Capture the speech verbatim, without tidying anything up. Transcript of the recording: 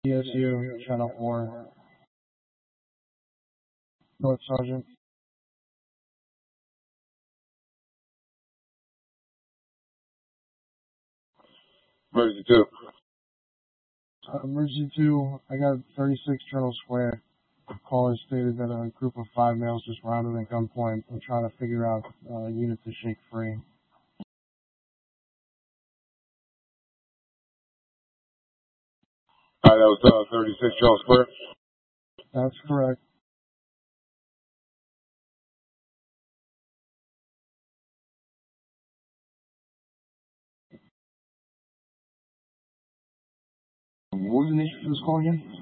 E S U, Channel four, North Sergeant. Emergency two. Uh, emergency two, I got thirty-six Turtle Square. Caller stated that a group of five males just rounded at gunpoint and trying to figure out uh, a unit to shake free. Alright, that was uh, thirty-six Charles Square. That's correct. What was the nature of this call again?